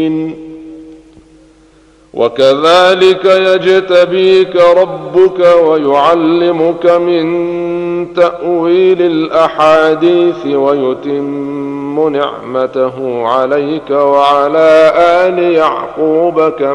وكذلك يجتبيك ربك ويعلمك من تأويل الأحاديث ويتم نعمته عليك وعلى آل يعقوب